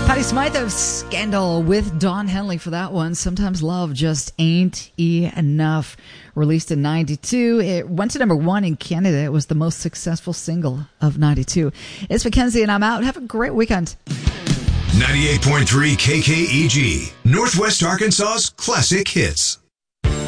Patty Smythe of Scandal with Don Henley for that one. Sometimes Love Just Ain't Enough. Released in 92. It went to number 1 in Canada. It was the most successful single of 92. It's Mackenzie and I'm out. Have a great weekend. 98.3 KKEG, Northwest Arkansas's classic hits.